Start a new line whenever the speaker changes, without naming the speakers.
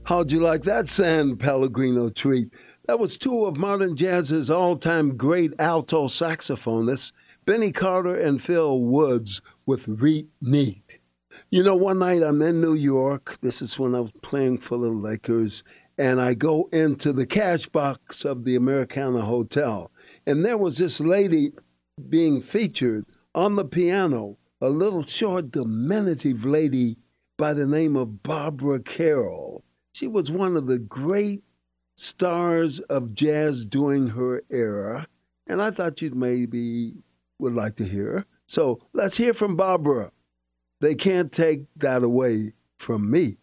How'd you like that San Pellegrino treat? That was two of modern jazz's all-time great alto saxophonists, Benny Carter and Phil Woods with Reet Neat. You know, one night I'm in New York. This is when I was playing for the Lakers, and I go into the cash box of the Americana Hotel, and there was this lady being featured on the piano, a little short, diminutive lady by the name of Barbara Carroll. She was one of the great stars of jazz during her era, and I thought you maybe would like to hear her. So let's hear from Barbara. They can't take that away from me.